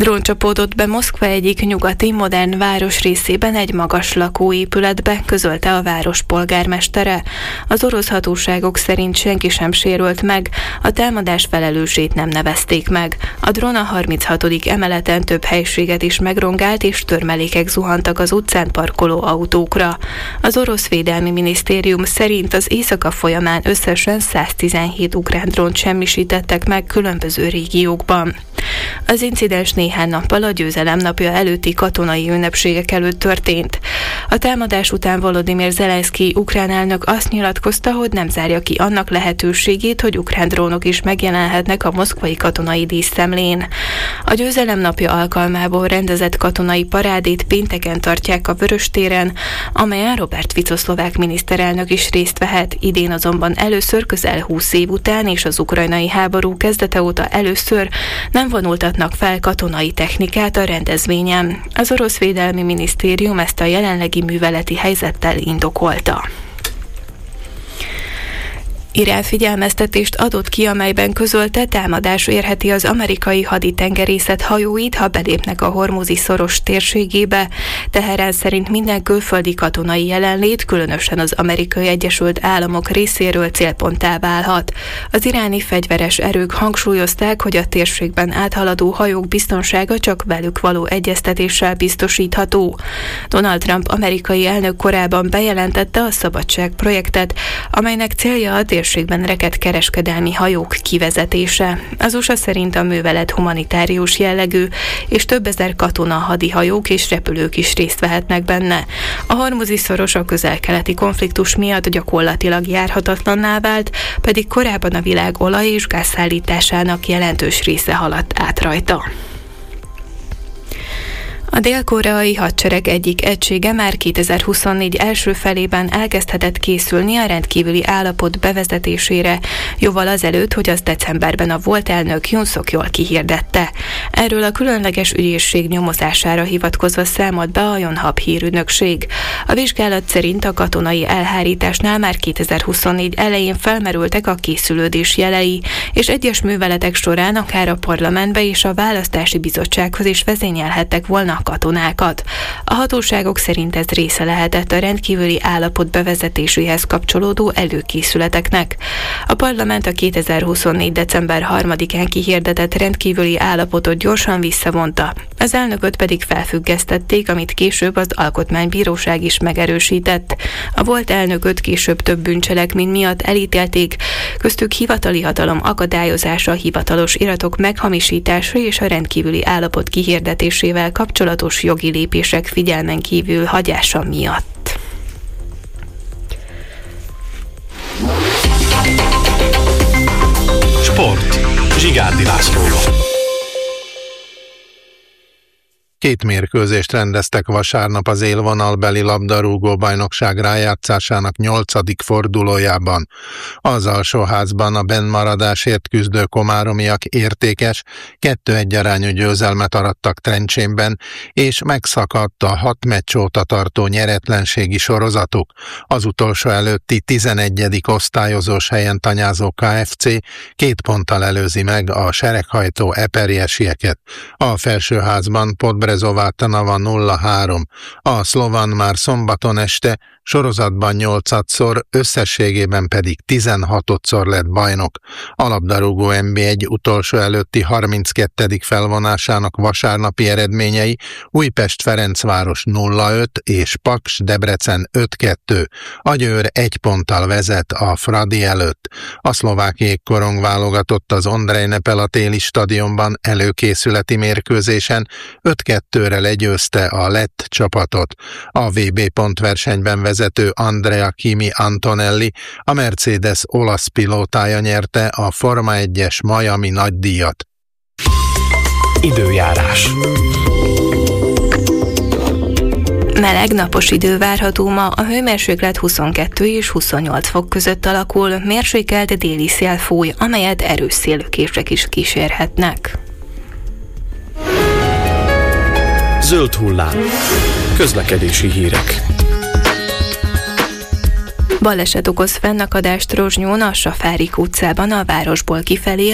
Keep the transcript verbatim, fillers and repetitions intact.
Drón csapódott be Moszkva egyik nyugati modern városrészében egy magas lakóépületbe, közölte a város polgármestere. Az orosz hatóságok szerint senki sem sérült meg, a támadás felelősét nem nevezték meg. A drón a harminchatodik emeleten több helységet is megrongált, és törmelékek zuhantak az utcán parkoló autókra. Az orosz védelmi minisztérium szerint az éjszaka folyamán összesen száztizenhét ukrán drónt semmisítettek meg különböző régiókban. Az incidens néhány nappal a győzelem napja előtti katonai ünnepségek előtt történt. A támadás után Volodymyr Zelenszkij ukrán elnök azt nyilatkozta, hogy nem zárja ki annak lehetőségét, hogy ukrán drónok is megjelenhetnek a moszkvai katonai díszszemlén. A győzelem napja alkalmából rendezett katonai parádét pénteken tartják a Vöröstéren, amelyen Robert Fico szlovák miniszterelnök is részt vehet. Idén azonban először közel húsz év után és az ukrajnai háború kezdete óta először nem vonultatnak fel katonai technikát a rendezvényen. Az orosz védelmi minisztérium ezt a jelenlegi műveleti helyzettel indokolta. Irán figyelmeztetést adott ki, amelyben közölte, támadás érheti az amerikai haditengerészet hajóit, ha belépnek a hormuzi szoros térségébe. Teherán szerint minden külföldi katonai jelenlét, különösen az Amerikai Egyesült Államok részéről célponttá válhat. Az iráni fegyveres erők hangsúlyozták, hogy a térségben áthaladó hajók biztonsága csak velük való egyeztetéssel biztosítható. Donald Trump amerikai elnök korábban bejelentette a Szabadság projektet, amelynek célja a térségben rekedt kereskedelmi hajók kivezetése. Az u es á szerint a művelet humanitárius jellegű, és több ezer katona, hadihajók és repülők is részt vehetnek benne. A hormuzi szoros a közel-keleti konfliktus miatt gyakorlatilag járhatatlanná vált, pedig korábban a világ olaj- és gázszállításának jelentős része haladt át rajta. A dél-koreai hadsereg egyik egysége már kétezer-huszonnégy első felében elkezdhetett készülni a rendkívüli állapot bevezetésére, jóval azelőtt, hogy az decemberben a volt elnök Yoon Suk-yeol kihirdette. Erről a különleges ügyészség nyomozására hivatkozva számolt be a Yonhap hírügynökség. A vizsgálat szerint a katonai elhárításnál már kétezer-huszonnégy elején felmerültek a készülődés jelei, és egyes műveletek során akár a parlamentbe és a választási bizottsághoz is vezényelhettek volna katonákat. A hatóságok szerint ez része lehetett a rendkívüli állapot bevezetéséhez kapcsolódó előkészületeknek. A parlament a kétezer-huszonnégy december harmadikán kihirdetett rendkívüli állapotot gyorsan visszavonta. Az elnököt pedig felfüggesztették, amit később az alkotmánybíróság is megerősített. A volt elnököt később több bűncselekmény miatt elítélték, köztük hivatali hatalom akadályozása, hivatalos iratok meghamisítása és a rendkívüli állapot kihirdetésével kapcsolatos jogi lépések figyelmen kívül hagyása miatt. Sport. Zsigárdi Lászlóval. Két mérkőzést rendeztek vasárnap az élvonalbeli labdarúgó bajnokság rájátszásának nyolcadik fordulójában. Az alsóházban a bennmaradásért küzdő komáromiak értékes, kettő egy arányú győzelmet arattak Trencsénben, és megszakadt a hat meccs óta tartó nyeretlenségi sorozatuk. Az utolsó előtti tizenegyedik osztályozós helyen tanyázó ká ef cé két ponttal előzi meg a sereghajtó eperjesieket. A felsőházban Podbrezová Trnava nulla három. A szlovan már szombaton este sorozatban nyolcadszor, összességében pedig tizenhatodszor lett bajnok. A labdarúgó en bé egy utolsó előtti harminckettedik felvonásának vasárnapi eredményei Újpest-Ferencváros nulla öt és Paks-Debrecen öt kettő. A Győr egy ponttal vezet a Fradi előtt. A szlovák jégkorong válogatott az Ondrej Nepel a téli stadionban előkészületi mérkőzésen öt kettőre legyőzte a lett csapatot. A vé bé pontversenyben vezető Andrea Kimi Antonelli, a Mercedes olasz pilótája nyerte a Forma egyes Miami nagydíjat. Időjárás. Meleg, napos idő várható ma, a hőmérséklet huszonkettő és huszonnyolc fok között alakul, mérsékelt déli szél fúj, amelyet erős szélökések is kísérhetnek. Zöld hullám. Közlekedési hírek. Baleset okoz fennakadást Rozsnyón, a Safárik utcában a városból kifelé